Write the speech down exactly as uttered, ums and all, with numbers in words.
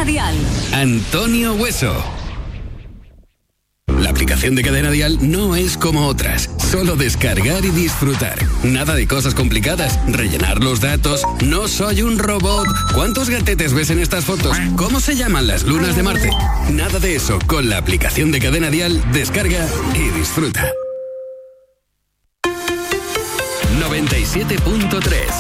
Cadena Dial. Antonio Hueso. La aplicación de Cadena Dial no es como otras. Solo descargar y disfrutar. Nada de cosas complicadas. Rellenar los datos. No soy un robot. ¿Cuántos gatetes ves en estas fotos? ¿Cómo se llaman las lunas de Marte? Nada de eso. Con la aplicación de Cadena Dial, descarga y disfruta. noventa y siete punto tres